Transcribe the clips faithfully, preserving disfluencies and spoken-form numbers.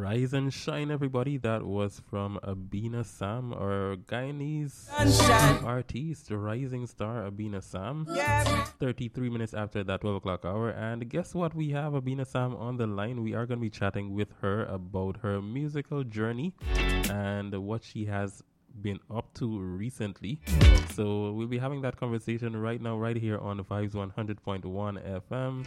Rise and shine, everybody. That was from Abina Sam, our Guyanese Sunshine. artist, rising star Abina Sam. Yeah. thirty-three minutes after that twelve o'clock hour. And guess what? We have Abina Sam on the line. We are going to be chatting with her about her musical journey and what she has been up to recently. So we'll be having that conversation right now, right here on Vibes one hundred point one F M.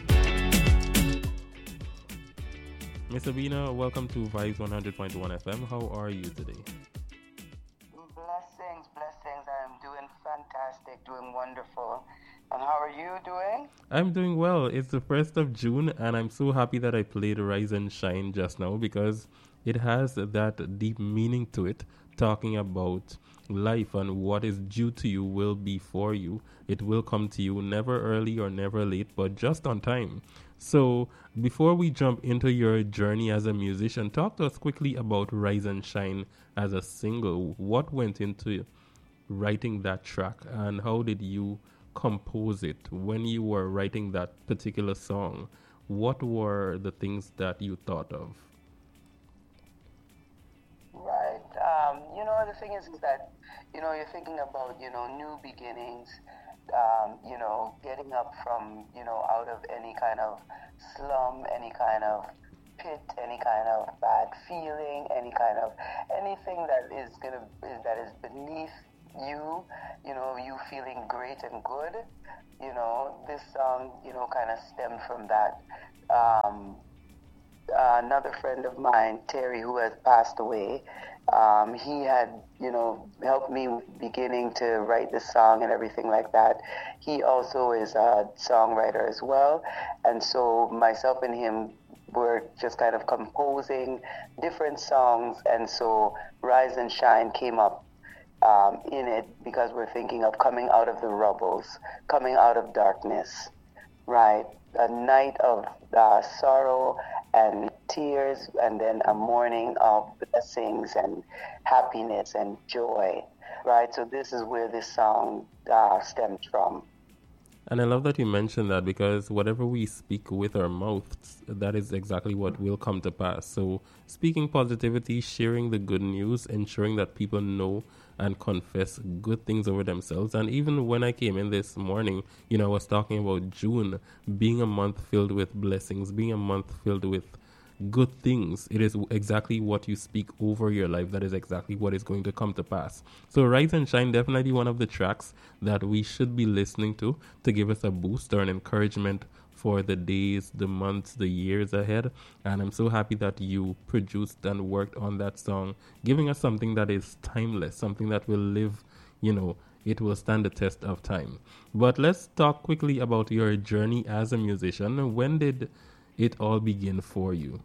Miss Abina, welcome to Vibes one hundred point one F M. How are you today? Blessings, blessings. I'm doing fantastic, doing wonderful. And how are you doing? I'm doing well. It's the first of June, and I'm so happy that I played Rise and Shine just now because it has that deep meaning to it, talking about life and what is due to you will be for you. It will come to you never early or never late, but just on time. So before we jump into your journey as a musician, talk to us quickly about Rise and Shine as a single. What went into writing that track and how did you compose it? When you were writing that particular song, what were the things that you thought of? Right. Um, you know, the thing is, is that, you know, you're thinking about, you know, new beginnings, um, you know, getting up from, you know, out of any kind of slum, any kind of pit, any kind of bad feeling, any kind of anything that is gonna is, that is beneath you, you know, you feeling great and good. You know, this song, you know, kind of stemmed from that. Um, uh, another friend of mine, Terry, who has passed away, um, he had, you know, helped me beginning to write the song and everything like that. He also is a songwriter as well. And so myself and him were just kind of composing different songs. And so Rise and Shine came up um, in it because we're thinking of coming out of the rubbles, coming out of darkness, right? A night of uh, sorrow and tears, and then a morning of blessings and happiness and joy, right? So this is where this song uh, stems from. And I love that you mentioned that because whatever we speak with our mouths, that is exactly what will come to pass. So speaking positivity, sharing the good news, ensuring that people know and confess good things over themselves. And even when I came in this morning, you know, I was talking about June being a month filled with blessings, being a month filled with good things. It is exactly what you speak over your life. That is exactly what is going to come to pass. So Rise and Shine, definitely one of the tracks that we should be listening to to give us a boost or an encouragement for the days, the months, the years ahead. And I'm so happy that you produced and worked on that song, giving us something that is timeless, something that will live, you know, it will stand the test of time. But let's talk quickly about your journey as a musician. When did it all begin for you?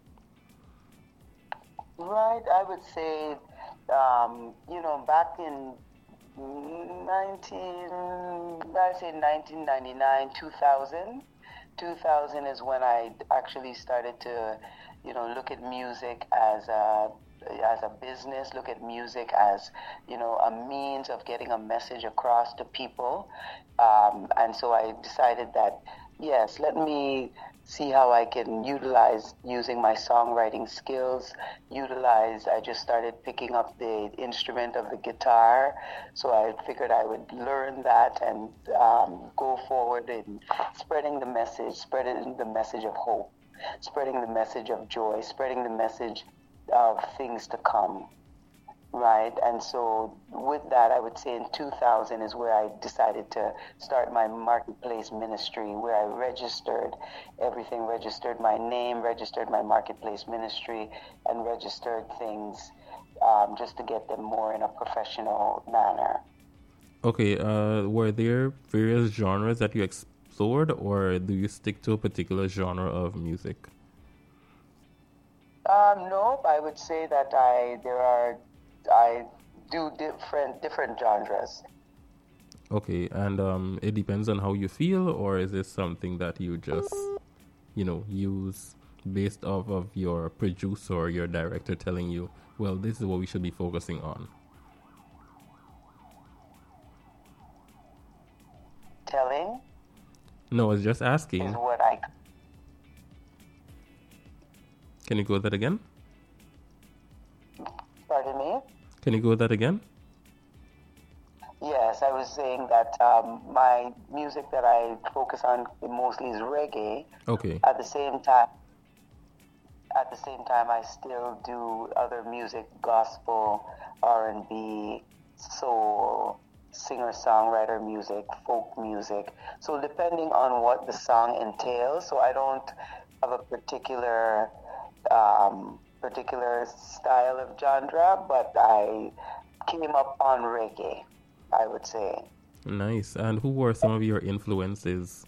Right, I would say, um, you know, back in nineteen, I say nineteen ninety-nine, two thousand. two thousand is when I actually started to, you know, look at music as a as a business, look at music as, you know, a means of getting a message across to people. Um, and so I decided that, yes, let me see how I can utilize using my songwriting skills, utilize, I just started picking up the instrument of the guitar. So I figured I would learn that and um, go forward in spreading the message, spreading the message of hope, spreading the message of joy, spreading the message of things to come, right? And so with that, I would say in two thousand is where I decided to start my marketplace ministry, where I registered everything, registered my name, registered my marketplace ministry, and registered things um, just to get them more in a professional manner. Okay, uh, were there various genres that you explored, or do you stick to a particular genre of music? Um, no, I would say that I there are I do different different genres. Okay, and um, it depends on how you feel, or is this something that you just, you know, use based off of your producer or your director telling you, well, this is what we should be focusing on? Telling? No, I was just asking. Is what I... Can you go that again? Can you go with that again? Yes, I was saying that um, my music that I focus on mostly is reggae. Okay. At the same time, at the same time, I still do other music, gospel, R and B, soul, singer-songwriter music, folk music. So depending on what the song entails, so I don't have a particular um, particular style of genre, but I came up on reggae, I would say. Nice. And who were some of your influences?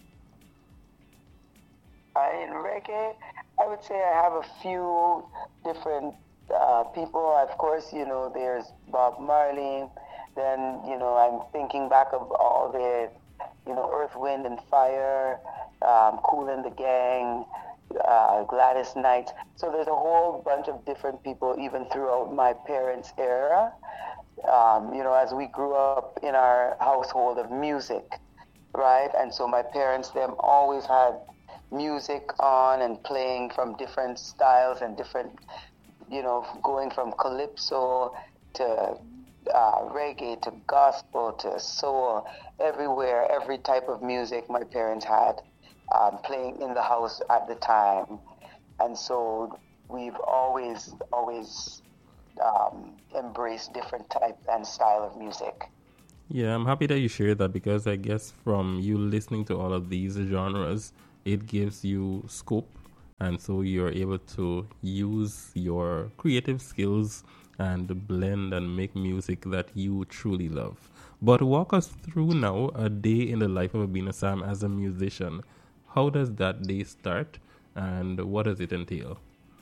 Uh, in reggae, I would say I have a few different uh, people. Of course, you know, there's Bob Marley. Then, you know, I'm thinking back of all the, you know, Earth, Wind, and Fire, um, Kool and the Gang, uh, Gladys Knight. So there's a whole bunch of different people, even throughout my parents' era. Um, you know, as we grew up in our household of music, right? And so my parents, them always had music on and playing from different styles and different, you know, going from calypso to uh, reggae to gospel to soul, everywhere, every type of music my parents had um, playing in the house at the time. And so we've always, always um, embraced different type and style of music. Yeah, I'm happy that you shared that because I guess from you listening to all of these genres, it gives you scope, and so you're able to use your creative skills and blend and make music that you truly love. But walk us through now a day in the life of Abina Sam as a musician. How does that day start, and what does it entail?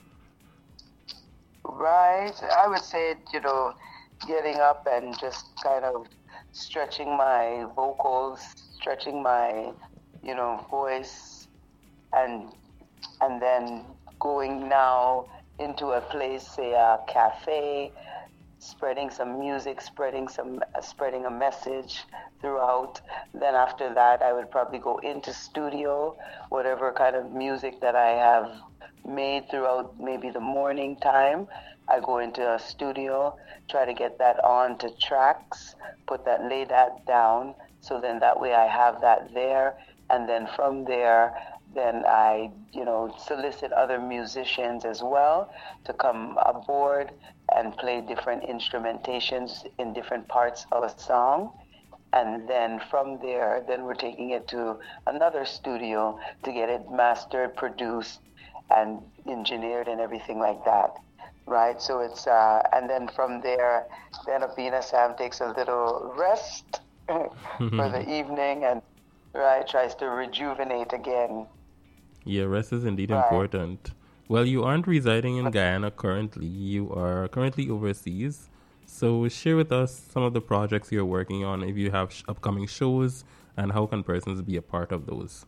Right. I would say, you know, getting up and just kind of stretching my vocals, stretching my, you know, voice, and and then going now into a place, say a cafe, spreading some music, spreading some uh, spreading a message throughout. Then after that, I would probably go into studio, whatever kind of music that I have made throughout maybe the morning time. I go into a studio, try to get that on to tracks, put that, lay that down, so then that way I have that there, and then from there, then I, you know, solicit other musicians as well to come aboard and play different instrumentations in different parts of a song. And then from there, then we're taking it to another studio to get it mastered, produced, and engineered and everything like that, right? So it's, uh, and then from there, then Abina Sam takes a little rest for the evening and, right, tries to rejuvenate again. Yeah, rest is indeed Right. important. Well, you aren't residing in Guyana currently. You are currently overseas. So share with us some of the projects you're working on, if you have sh- upcoming shows, and how can persons be a part of those?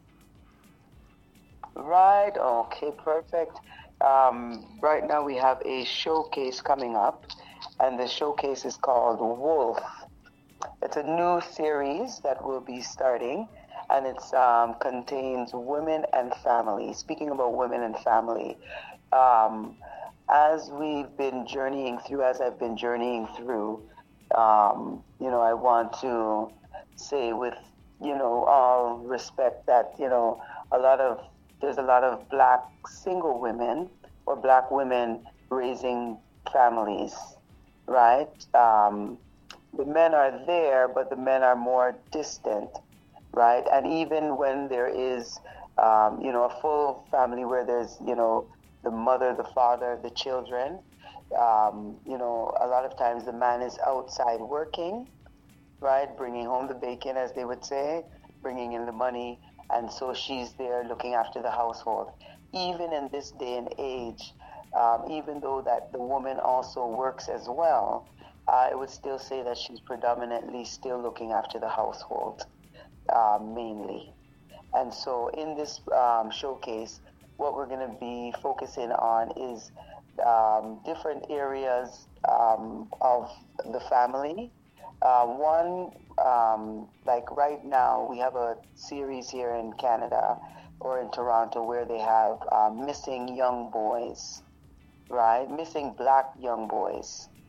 Right, okay, perfect. Um, right now we have a showcase coming up, and the showcase is called Wolf. It's a new series that will be starting, and it um, contains women and family. Speaking about women and family, um, as we've been journeying through, as I've been journeying through, um, you know, I want to say with, you know, all respect that, you know, a lot of, there's a lot of black single women or black women raising families, right? Um, the men are there, but the men are more distant, right? And even when there is, um, you know, a full family where there's, you know, the mother, the father, the children, um, you know, a lot of times the man is outside working, right? Bringing home the bacon, as they would say, bringing in the money. And so she's there looking after the household. Even in this day and age, um, even though that the woman also works as well, I would still say that she's predominantly still looking after the household, uh, mainly. And so in this um, showcase, what we're going to be focusing on is um, different areas um, of the family. Uh, one, um, like right now, we have a series here in Canada or in Toronto where they have uh, missing young boys, right? Missing black young boys,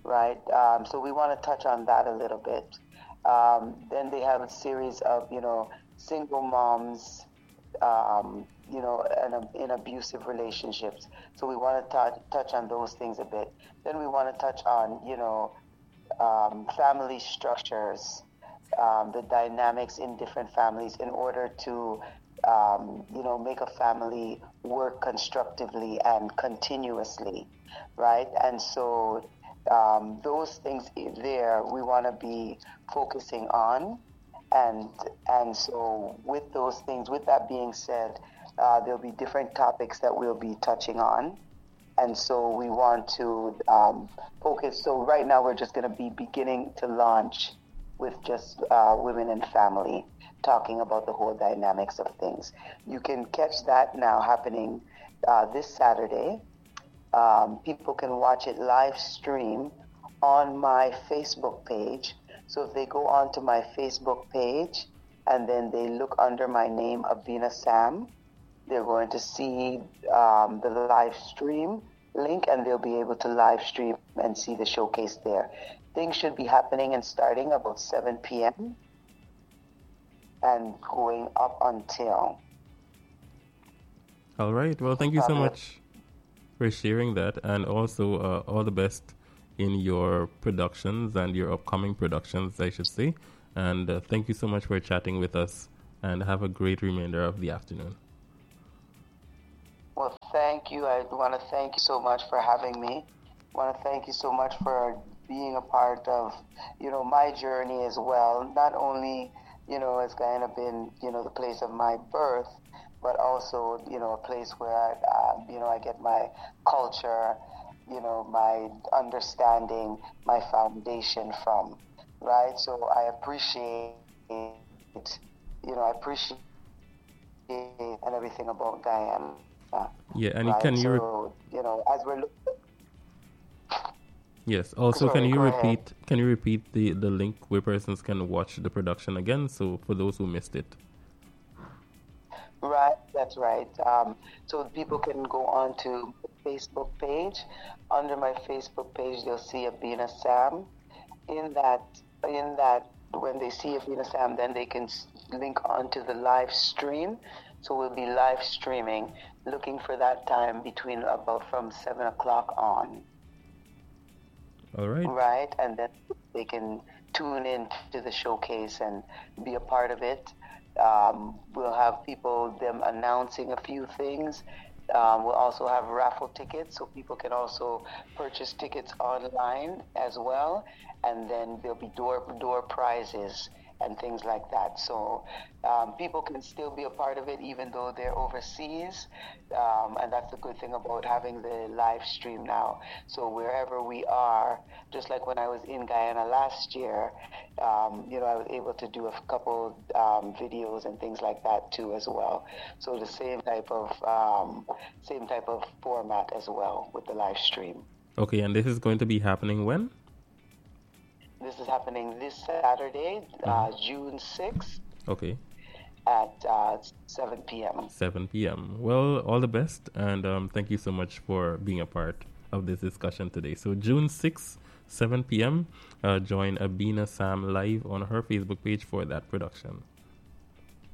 right? Um, so we want to touch on that a little bit. Um, then they have a series of, you know, single moms, um, you know, in, in abusive relationships. So we want to touch touch on those things a bit. Then we want to touch on, you know, um, family structures, um, the dynamics in different families in order to, um, you know, make a family work constructively and continuously, right? And so um, those things there we want to be focusing on. And and so with those things, with that being said, uh, there'll be different topics that we'll be touching on. And so we want to um, focus. So right now we're just going to be beginning to launch with just uh, women and family, talking about the whole dynamics of things. You can catch that now happening uh, this Saturday. Um, people can watch it live stream on my Facebook page. So if they go onto my Facebook page and then they look under my name, Abina Sam, they're going to see um, the live stream link, and they'll be able to live stream and see the showcase there. Things should be happening and starting about seven p.m. and going up until. All right. Well, thank you so much for sharing that, and also uh, all the best in your productions and your upcoming productions, I should say. And uh, thank you so much for chatting with us, and have a great remainder of the afternoon. Well, thank you. I want to thank you so much for having me. I want to thank you so much for being a part of, you know, my journey as well. Not only, you know, has Guyana been, you know, the place of my birth, but also, you know, a place where, I, uh, you know, I get my culture, you know, my understanding, my foundation from, right? So I appreciate, you know, I appreciate and everything about Guyana. Yeah, and right? can you, so, you know, as we're looking. Yes. Also, Sorry, can you go repeat? ahead. Can you repeat the, the link where persons can watch the production again? So for those who missed it. Right, that's right. Um, so people can go on to Facebook page. Under my Facebook page, they'll see Abina Sam. In that, in that, when they see Abina Sam, then they can link onto the live stream. So we'll be live streaming, looking for that time between about from seven o'clock on. All right. Right, and then they can tune in to the showcase and be a part of it. Um, we'll have people, them announcing a few things. Um, we'll also have raffle tickets, so people can also purchase tickets online as well. And then there'll be door door prizes and things like that. So um, people can still be a part of it even though they're overseas. Um, and that's the good thing about having the live stream now. So wherever we are, just like when I was in Guyana last year, um, you know, I was able to do a couple um, videos and things like that too as well. So the same type of um, same type of format as well with the live stream. Okay, and this is going to be happening when? This is happening this Saturday, uh, June sixth. Okay. At uh, seven p.m. seven p.m. Well, all the best, and um, thank you so much for being a part of this discussion today. So June sixth, seven p.m., uh, join Abina Sam live on her Facebook page for that production.